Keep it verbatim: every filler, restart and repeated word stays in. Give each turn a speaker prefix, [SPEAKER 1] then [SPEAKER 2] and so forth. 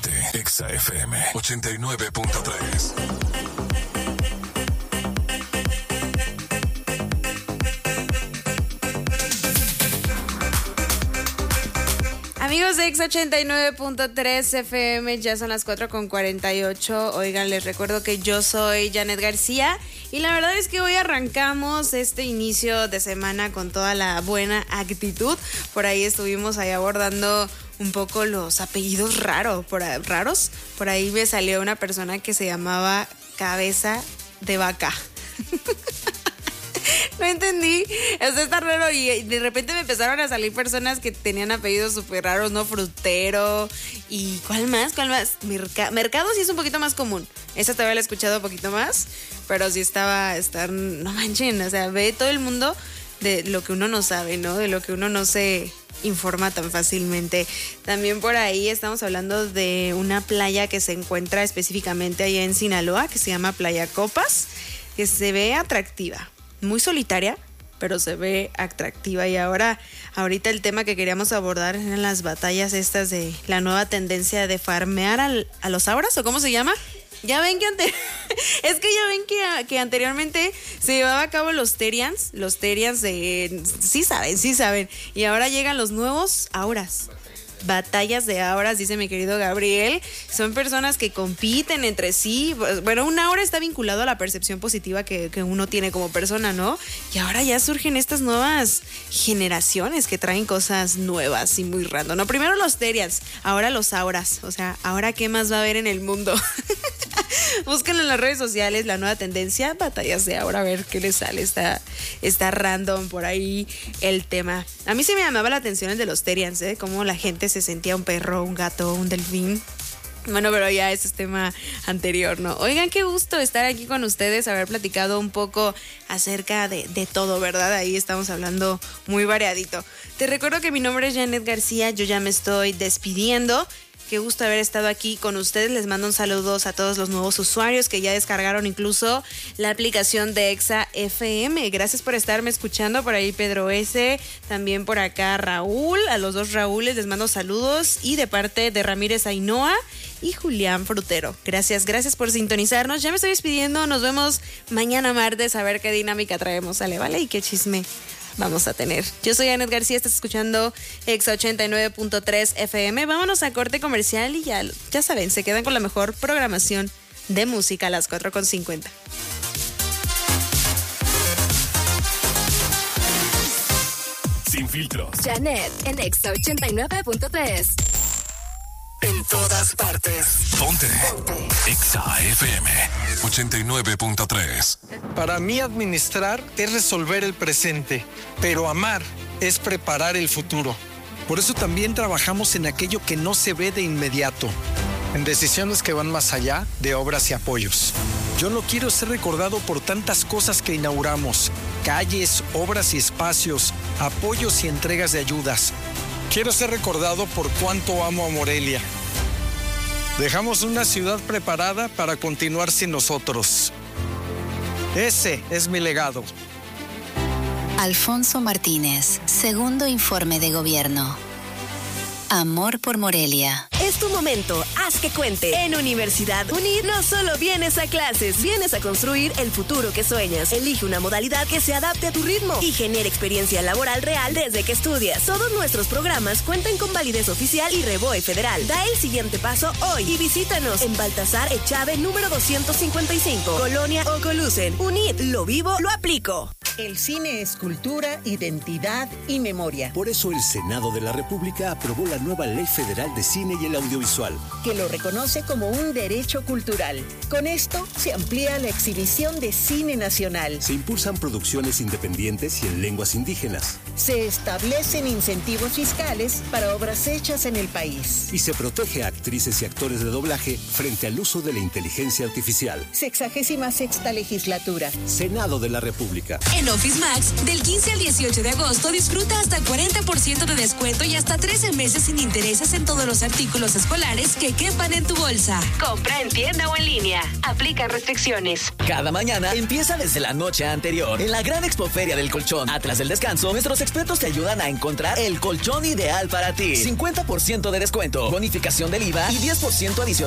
[SPEAKER 1] Ponte Exa F M ochenta y nueve punto tres.
[SPEAKER 2] Amigos de Exa ochenta y nueve punto tres F M, ya son las cuatro con cuarenta y ocho. Oigan, les recuerdo que yo soy Janet García y la verdad es que hoy arrancamos este inicio de semana con toda la buena actitud. Por ahí estuvimos ahí abordando un poco los apellidos raros, por, raros. Por ahí me salió una persona que se llamaba Cabeza de Vaca. No entendí, o sea, está raro y de repente me empezaron a salir personas que tenían apellidos súper raros, ¿no? Frutero y ¿cuál más? ¿Cuál más? Merca- Mercado sí es un poquito más común, esa todavía la he escuchado un poquito más, pero sí estaba, estar, no manchen, o sea, ve todo el mundo de lo que uno no sabe, ¿no? De lo que uno no se informa tan fácilmente. También por ahí estamos hablando de una playa que se encuentra específicamente allá en Sinaloa, que se llama Playa Copas, que se ve atractiva. Muy solitaria, pero se ve atractiva. Y ahora, ahorita el tema que queríamos abordar eran las batallas estas de la nueva tendencia de farmear al, a los auras, ¿o cómo se llama? Ya ven que ante... es que ya ven que, que anteriormente se llevaba a cabo los Terians, los Terians de... sí saben, sí saben. Y ahora llegan los nuevos auras. Batallas de auras, dice mi querido Gabriel. Son personas que compiten entre sí. Bueno, un aura está vinculado a la percepción positiva que, que uno tiene como persona, ¿no? Y ahora ya surgen estas nuevas generaciones que traen cosas nuevas y muy random. No, primero los Terians, ahora los auras. O sea, ¿ahora qué más va a haber en el mundo? Búsquenlo en las redes sociales, la nueva tendencia, batallas de aura, a ver qué les sale. Está, está random por ahí el tema. A mí sí me llamaba la atención el de los Terians, ¿eh? Cómo la gente se sentía un perro, un gato, un delfín. Bueno, pero ya ese es tema anterior, ¿no? Oigan, qué gusto estar aquí con ustedes, haber platicado un poco acerca de, de todo, ¿verdad? Ahí estamos hablando muy variadito. Te recuerdo que mi nombre es Janet García, yo ya me estoy despidiendo. Qué gusto haber estado aquí con ustedes. Les mando un saludo a todos los nuevos usuarios que ya descargaron incluso la aplicación de Exa F M. Gracias por estarme escuchando. Por ahí Pedro S. También por acá Raúl. A los dos Raúles les mando saludos. Y de parte de Ramírez Ainhoa y Julián Frutero. Gracias, gracias por sintonizarnos. Ya me estoy despidiendo. Nos vemos mañana martes a ver qué dinámica traemos. Sale, ¿vale? Y qué chisme vamos a tener. Yo soy Janet García, estás escuchando Exa ochenta y nueve punto tres F M. Vámonos a corte comercial y ya, ya saben, se quedan con la mejor programación de música a las cuatro con cincuenta.
[SPEAKER 1] Sin filtros.
[SPEAKER 3] Janet en Exa ochenta y nueve punto tres.
[SPEAKER 1] En todas partes. Ponte. Ponte. Exa F M ochenta y nueve punto tres.
[SPEAKER 4] Para mí administrar es resolver el presente, pero amar es preparar el futuro. Por eso también trabajamos en aquello que no se ve de inmediato, en decisiones que van más allá de obras y apoyos. Yo no quiero ser recordado por tantas cosas que inauguramos, calles, obras y espacios, apoyos y entregas de ayudas. Quiero ser recordado por cuánto amo a Morelia. Dejamos una ciudad preparada para continuar sin nosotros. Ese es mi legado.
[SPEAKER 5] Alfonso Martínez, segundo informe de gobierno. Amor por Morelia.
[SPEAKER 6] Es tu momento, haz que cuente. En Universidad UNIR no solo vienes a clases, vienes a construir el futuro que sueñas. Elige una modalidad que se adapte a tu ritmo y genere experiencia laboral real desde que estudias. Todos nuestros programas cuentan con validez oficial y REVOE federal. Da el siguiente paso hoy y visítanos en Baltasar Echave número doscientos cincuenta y cinco, Colonia Ocolucen. UNIR, lo vivo, lo aplico.
[SPEAKER 7] El cine es cultura, identidad y memoria.
[SPEAKER 8] Por eso el Senado de la República aprobó la nueva Ley Federal de Cine y el Audiovisual,
[SPEAKER 7] que lo reconoce como un derecho cultural. Con esto se amplía la exhibición de cine nacional.
[SPEAKER 8] Se impulsan producciones independientes y en lenguas indígenas.
[SPEAKER 7] Se establecen incentivos fiscales para obras hechas en el país.
[SPEAKER 8] Y se protege a actrices y actores de doblaje frente al uso de la inteligencia artificial.
[SPEAKER 7] Sexagésima sexta legislatura.
[SPEAKER 8] Senado de la República.
[SPEAKER 6] En
[SPEAKER 9] En Office Max, del quince al dieciocho de agosto, disfruta hasta cuarenta por ciento de descuento y hasta trece meses sin intereses en todos los artículos escolares que quepan en tu bolsa.
[SPEAKER 6] Compra en tienda o en línea. Aplica restricciones.
[SPEAKER 10] Cada mañana empieza desde la noche anterior. En la gran expoferia del colchón Atlas del Descanso, nuestros expertos te ayudan a encontrar el colchón ideal para ti. cincuenta por ciento de descuento, bonificación del I V A y diez por ciento adicional